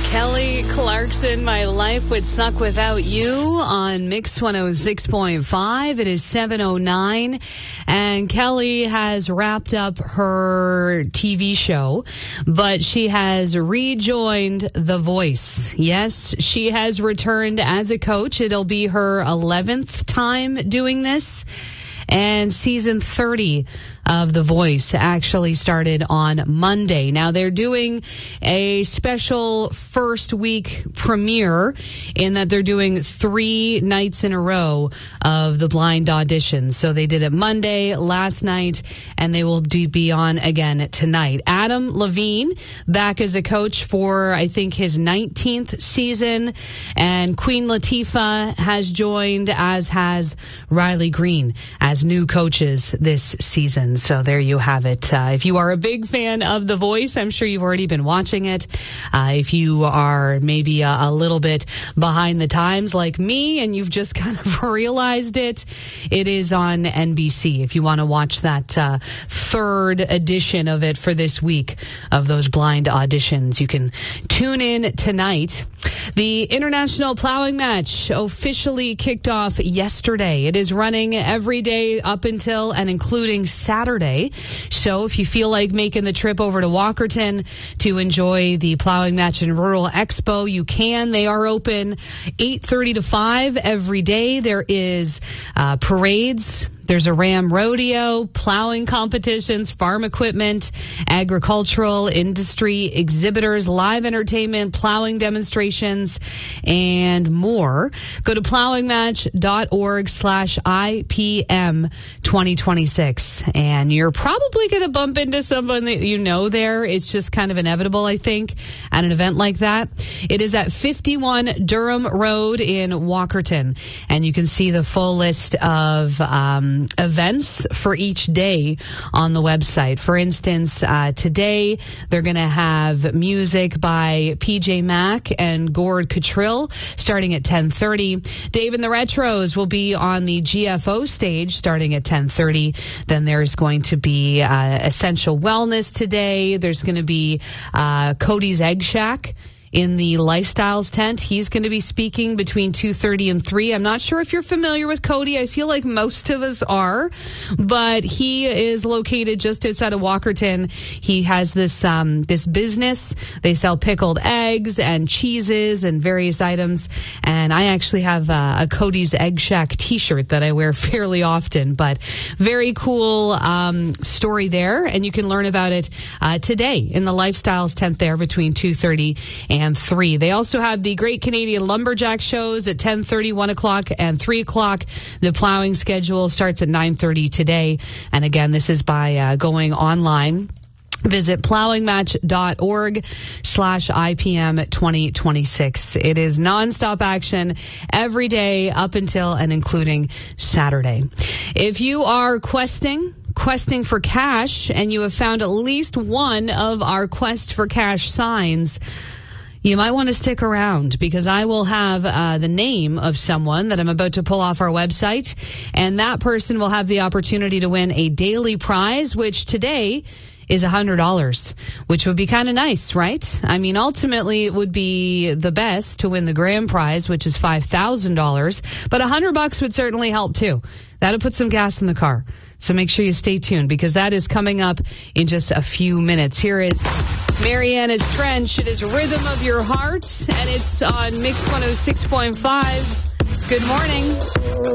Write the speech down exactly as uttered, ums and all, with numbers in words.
Kelly Clarkson, My Life Would Suck Without You on Mix one oh six point five. It is seven oh nine, and Kelly has wrapped up her T V show, but she has rejoined The Voice. Yes, she has returned as a coach. It'll be her eleventh time doing this. And season thirty of The Voice actually started on Monday. Now, they're doing a special first week premiere in that they're doing three nights in a row of the blind auditions. So they did it Monday, last night, and they will do, be on again tonight. Adam Levine back as a coach for, I think, his nineteenth season. And Queen Latifah has joined, as has Riley Green, as new coaches this season. So there you have it. Uh, if you are a big fan of The Voice, I'm sure you've already been watching it. Uh, if you are maybe a, a little bit behind the times like me and you've just kind of realized it, it is on N B C. If you want to watch that uh, third edition of it for this week of those blind auditions, you can tune in tonight. The International Plowing Match officially kicked off yesterday. It is running every day up until and including Saturday. So if you feel like making the trip over to Walkerton to enjoy the Plowing Match and Rural Expo, you can. They are open eight thirty to five every day. There is uh, parades. There's a ram rodeo, plowing competitions, farm equipment, agricultural industry exhibitors, live entertainment, plowing demonstrations, and more. Go to plowingmatch.org slash IPM 2026. And you're probably going to bump into someone that you know there. It's just kind of inevitable, I think, at an event like that. It is at fifty-one Durham Road in Walkerton. And you can see the full list of um, events for each day on the website. For instance, uh, today they're going to have music by P J Mack and Gord Catrill starting at ten thirty. Dave and the Retros will be on the G F O stage starting at ten thirty. Then there's going to be uh, Essential Wellness today. There's going to be uh, Cody's Egg Shack in the Lifestyles tent. He's going to be speaking between two thirty and three. I'm not sure if you're familiar with Cody. I feel like most of us are, but he is located just outside of Walkerton. He has this um, this business. They sell pickled eggs and cheeses and various items. And I actually have a, a Cody's Egg Shack t-shirt that I wear fairly often, but very cool um, story there. And you can learn about it uh, today in the Lifestyles tent there between two thirty and and three. They also have the Great Canadian Lumberjack shows at ten thirty, one o'clock, and three o'clock. The plowing schedule starts at nine thirty today. And again, this is by uh, going online. Visit plowingmatch.org slash IPM 2026. It is nonstop action every day up until and including Saturday. If you are questing questing for cash and you have found at least one of our Quest for Cash signs, you might want to stick around because I will have uh, the name of someone that I'm about to pull off our website, and that person will have the opportunity to win a daily prize, which today is one hundred dollars, which would be kind of nice, right? I mean, ultimately, it would be the best to win the grand prize, which is five thousand dollars, but one hundred bucks would certainly help too. That'll put some gas in the car. So make sure you stay tuned because that is coming up in just a few minutes. Here is Mariana's Trench. It is Rhythm of Your Heart, and it's on Mix one oh six point five. Good morning.